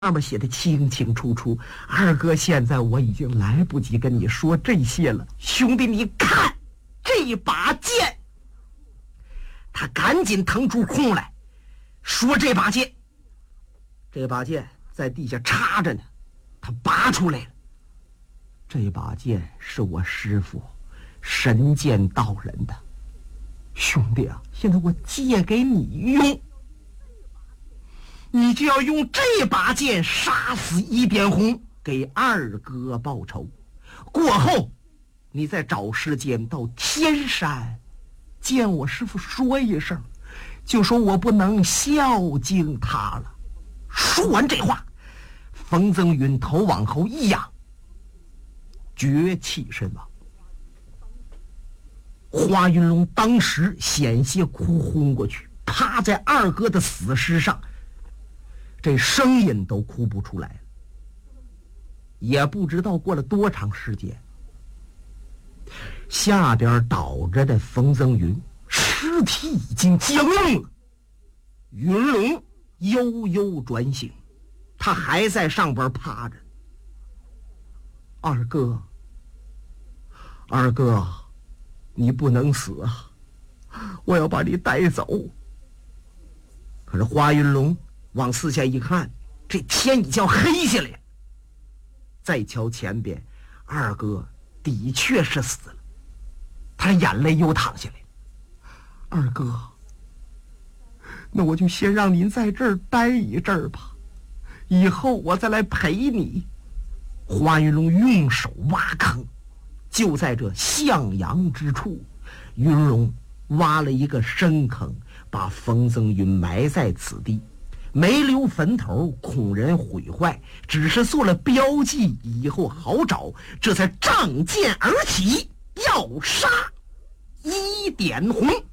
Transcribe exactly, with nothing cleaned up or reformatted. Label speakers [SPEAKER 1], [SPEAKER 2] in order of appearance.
[SPEAKER 1] 上面写的清清楚楚。二哥，现在我已经来不及跟你说这些了。兄弟，你看这把剑。他赶紧腾出空来说，这把剑这把剑在地下插着呢，他拔出来了。这把剑是我师父神剑道人的。兄弟啊，现在我借给你用，你就要用这把剑杀死一点红，给二哥报仇。过后你再找时间到天山见我师父说一声，就说我不能孝敬他了。说完这话，冯增云头往后一仰，绝气身亡。华云龙当时险些哭昏过去，趴在二哥的死尸上，这声音都哭不出来了。也不知道过了多长时间，下边倒着的冯增云尸体已经僵硬了。云龙悠悠转醒，他还在上边趴着。二哥，二哥，你不能死啊！我要把你带走。可是华云龙往四下一看，这天已经黑下来了。再瞧前边，二哥的确是死了，他眼泪又淌下来。二哥，那我就先让您在这儿待一阵儿吧，以后我再来陪你。华云龙用手挖坑，就在这向阳之处，云龙挖了一个深坑，把冯增云埋在此地，没留坟头，恐人毁坏，只是做了标记，以后好找，这才仗剑而起，要杀一点红。